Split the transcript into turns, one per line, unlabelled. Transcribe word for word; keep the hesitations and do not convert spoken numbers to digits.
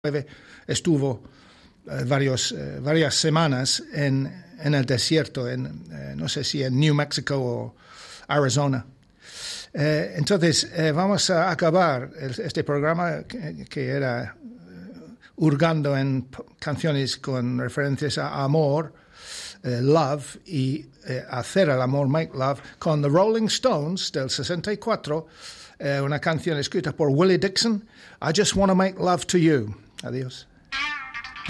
estuvo eh, varios, eh, varias semanas en, en el desierto, en, eh, no sé si en New Mexico o Arizona. Eh, entonces, eh, vamos a acabar el, este programa que, que era uh, hurgando en p- canciones con referencias a amor, eh, love, y eh, hacer el amor, make love, con The Rolling Stones del sesenta y cuatro, eh, una canción escrita por Willie Dixon, I Just Wanna Make Love to You. Adiós.